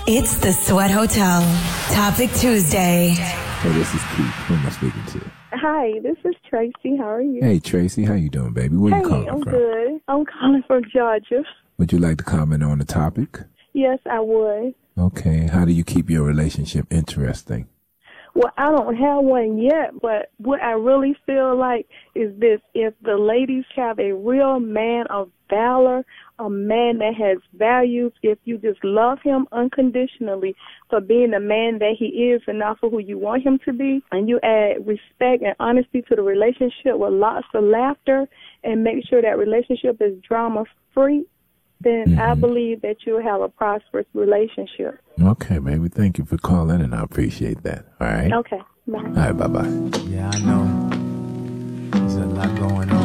It's the Sweat Hotel. Topic Tuesday. Hey, this is Keith. Who am I speaking to? Hi, this is Tracy. How are you? Hey, Tracy. How you doing, baby? Where you calling I'm from? good. I'm calling from Georgia. Would you like to comment on the topic? Yes, I would. Okay. How do you keep your relationship interesting? Well, I don't have one yet, but what I really feel like is this. If the ladies have a real man of valor, a man that has values, if you just love him unconditionally for being the man that he is and not for who you want him to be, and you add respect and honesty to the relationship with lots of laughter and make sure that relationship is drama-free, then I believe that you'll have a prosperous relationship. Okay, baby. Thank you for calling, and I appreciate that. All right? Okay, bye. All right, bye-bye. Yeah, I know. There's a lot going on.